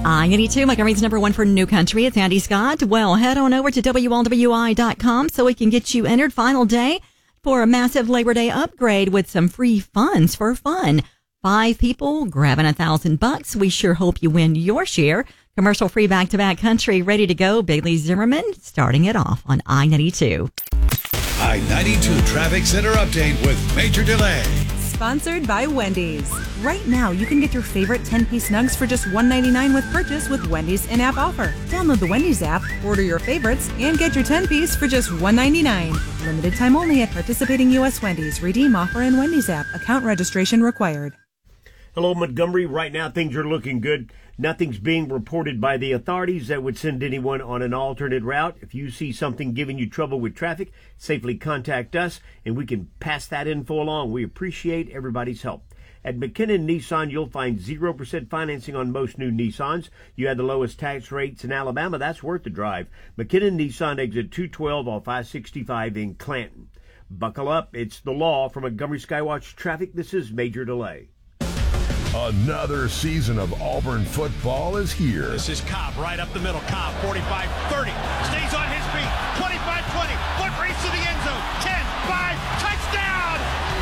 I-82, Montgomery's number one for new country. It's Andy Scott. Well, head on over to WLWI.com so we can get you entered. Final day for a massive Labor Day upgrade with some free funds for fun. 5 people grabbing $1,000. We sure hope you win your share. Commercial free back-to-back country ready to go. Bailey Zimmerman starting it off on I-92. I-92 Traffic Center update with Major Delay. Sponsored by Wendy's. Right now, you can get your favorite 10-piece nugs for just $1.99 with purchase with Wendy's in-app offer. Download the Wendy's app, order your favorites, and get your 10-piece for just $1.99. Limited time only at participating U.S. Wendy's. Redeem offer in Wendy's app. Account registration required. Hello, Montgomery. Right now, things are looking good. Nothing's being reported by the authorities that would send anyone on an alternate route. If you see something giving you trouble with traffic, safely contact us, and we can pass that info along. We appreciate everybody's help. At McKinnon Nissan, you'll find 0% financing on most new Nissans. You have the lowest tax rates in Alabama. That's worth the drive. McKinnon Nissan, exit 212 off I-65 in Clanton. Buckle up. It's the law. From Montgomery Skywatch Traffic, this is Major Delay. Another season of Auburn football is here. This is Cobb right up the middle. Cobb 45-30. Stays on his feet. 25-20. Foot race to the end zone. 10-5. Touchdown.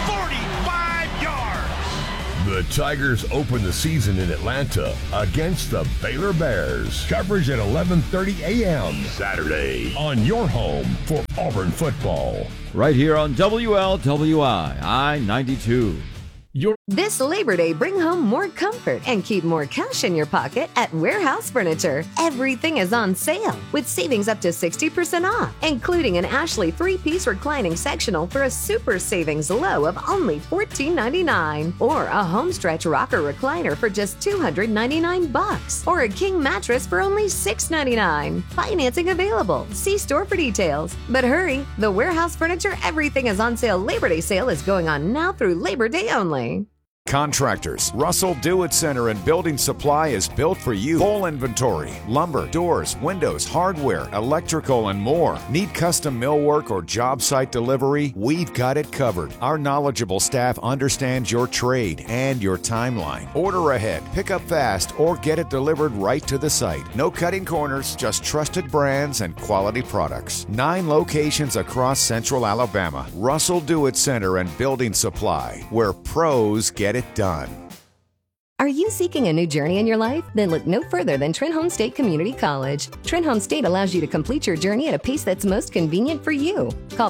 45 yards. The Tigers open the season in Atlanta against the Baylor Bears. Coverage at 11:30 a.m. Saturday on your home for Auburn football. Right here on WLWI I-92. This Labor Day, bring home more comfort and keep more cash in your pocket at Warehouse Furniture. Everything is on sale with savings up to 60% off, including an Ashley 3-piece reclining sectional for a super savings low of only $14.99, or a Homestretch rocker recliner for just $299, or a king mattress for only $6.99. Financing available. See store for details. But hurry, the Warehouse Furniture Everything is on Sale Labor Day sale is going on now through Labor Day only. Contractors, Russell Do-It Center and Building Supply is built for you. Full inventory, lumber, doors, windows, hardware, electrical, and more. Need custom millwork or job site delivery? We've got it covered. Our knowledgeable staff understands your trade and your timeline. Order ahead, pick up fast, or get it delivered right to the site. No cutting corners, just trusted brands and quality products. 9 locations across Central Alabama. Russell Do-It Center and Building Supply, where pros get it done. Are you seeking a new journey in your life? Then look no further than Trenholm State Community College. Trenholm State allows you to complete your journey at a pace that's most convenient for you. Call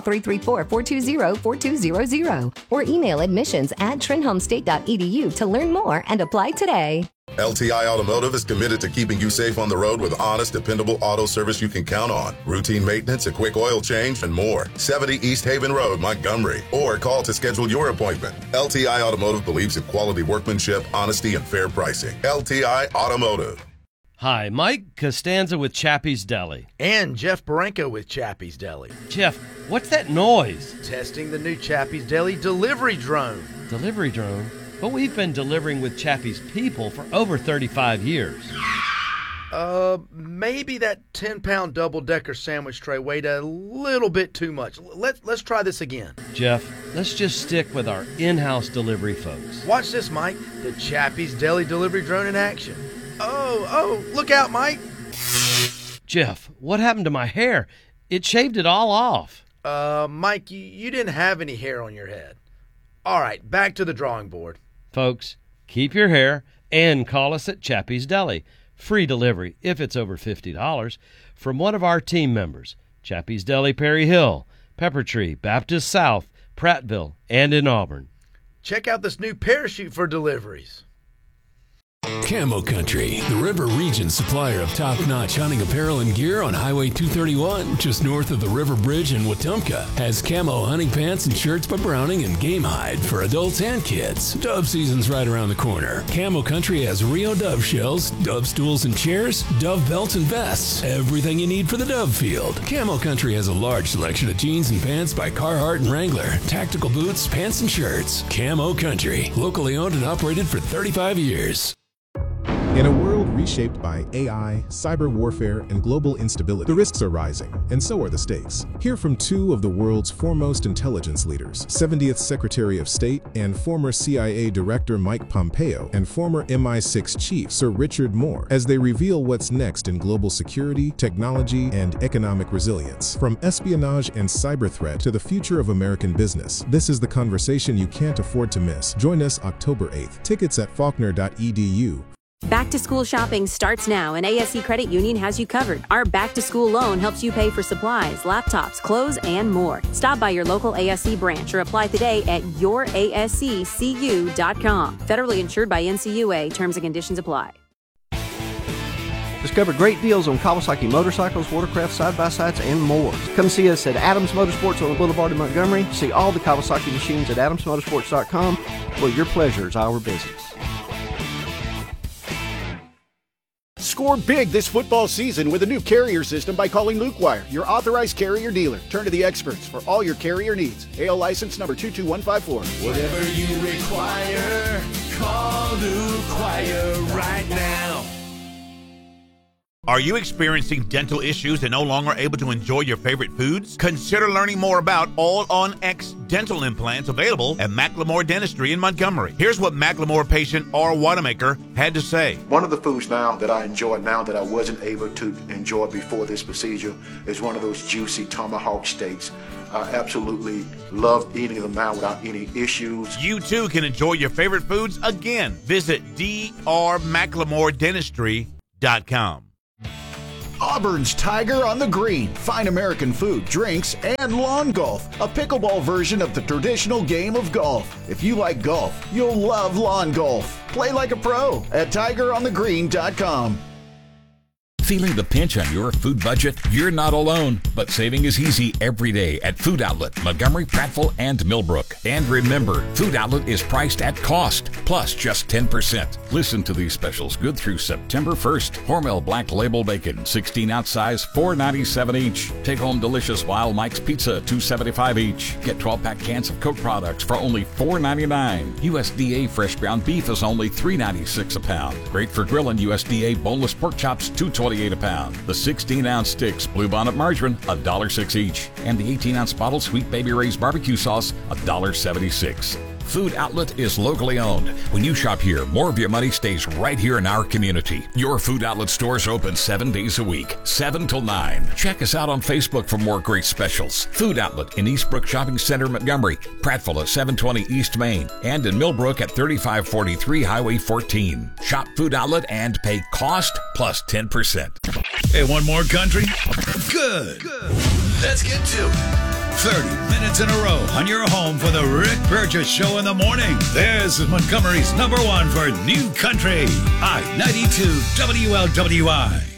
334-420-4200 or email admissions@trenholmstate.edu to learn more and apply today. LTI Automotive is committed to keeping you safe on the road with honest, dependable auto service you can count on. Routine maintenance, a quick oil change, and more. 70 East Haven Road, Montgomery. Or call to schedule your appointment. LTI Automotive believes in quality workmanship, honesty, and fair pricing. LTI Automotive. Hi, Mike Costanza with Chappie's Deli. And Jeff Baranco with Chappie's Deli. Jeff, what's that noise? Testing the new Chappie's Deli delivery drone. Delivery drone? But we've been delivering with Chappie's people for over 35 years. Maybe that 10-pound double-decker sandwich tray weighed a little bit too much. Let's try this again. Jeff, let's just stick with our in-house delivery folks. Watch this, Mike. The Chappie's Deli delivery drone in action. Oh, look out, Mike. Jeff, what happened to my hair? It shaved it all off. Mike, you didn't have any hair on your head. All right, back to the drawing board. Folks, keep your hair and call us at Chappie's Deli. Free delivery if it's over $50 from one of our team members. Chappie's Deli, Perry Hill, Pepper Tree, Baptist South, Prattville, and in Auburn. Check out this new parachute for deliveries. Camo Country, the River Region supplier of top-notch hunting apparel and gear on Highway 231, just north of the River Bridge in Wetumpka, has camo hunting pants and shirts by Browning and Game Hide for adults and kids. Dove season's right around the corner. Camo Country has Rio Dove shells, Dove stools and chairs, Dove belts and vests, everything you need for the Dove field. Camo Country has a large selection of jeans and pants by Carhartt and Wrangler, tactical boots, pants and shirts. Camo Country, locally owned and operated for 35 years. In a world reshaped by AI, cyber warfare, and global instability, the risks are rising, and so are the stakes. Hear from two of the world's foremost intelligence leaders, 70th Secretary of State and former CIA Director Mike Pompeo, and former MI6 Chief Sir Richard Moore, as they reveal what's next in global security, technology, and economic resilience. From espionage and cyber threat to the future of American business, this is the conversation you can't afford to miss. Join us October 8th. Tickets at faulkner.edu. Back to school shopping starts now, and ASC Credit Union has you covered. Our back to school loan helps you pay for supplies, laptops, clothes, and more. Stop by your local ASC branch or apply today at yourasccu.com. Federally insured by NCUA. Terms and conditions apply. Discover great deals on Kawasaki motorcycles, watercraft, side-by-sides, and more. Come see us at Adams Motorsports on the Boulevard in Montgomery. See all the Kawasaki machines at adamsmotorsports.com, where your pleasure is our business. Score big this football season with a new carrier system by calling Luke Wire, your authorized carrier dealer. Turn to the experts for all your carrier needs. AL license number 22154. Whatever you require, call Luke Wire right now. Are you experiencing dental issues and no longer able to enjoy your favorite foods? Consider learning more about All-on-X dental implants available at Macklemore Dentistry in Montgomery. Here's what Macklemore patient R. Wanamaker had to say. One of the foods now that I enjoy now that I wasn't able to enjoy before this procedure is one of those juicy tomahawk steaks. I absolutely love eating them now without any issues. You too can enjoy your favorite foods again. Visit drmclemore.dentistry.com. Auburn's Tiger on the Green. Fine American food, drinks, and lawn golf. A pickleball version of the traditional game of golf. If you like golf, you'll love lawn golf. Play like a pro at tigeronthegreen.com. Feeling the pinch on your food budget? You're not alone, but saving is easy every day at Food Outlet, Montgomery, Prattville, and Millbrook. And remember, Food Outlet is priced at cost, plus just 10%. Listen to these specials good through September 1st. Hormel Black Label Bacon, 16-ounce size, $4.97 each. Take home delicious Wild Mike's Pizza, $2.75 each. Get 12-pack cans of Coke products for only $4.99. USDA fresh ground beef is only $3.96 a pound. Great for grilling. USDA boneless pork chops, $2.28 a pound. The 16-ounce sticks Bluebonnet margarine, $1.06 each. And the 18-ounce bottle Sweet Baby Ray's barbecue sauce, $1.76. Food Outlet is locally owned. When you shop here, more of your money stays right here in our community. Your Food Outlet stores open 7 days a week, 7 till 9. Check us out on Facebook for more great specials. Food Outlet in Eastbrook Shopping Center, Montgomery, Prattville at 720 East Main, and in Millbrook at 3543 Highway 14. Shop Food Outlet and pay cost plus 10%. Hey, one more country? Good. Let's get to it. 30 minutes in a row on your home for the Rick Burgess Show in the morning. There's Montgomery's #1 for New Country, I-92 WLWI.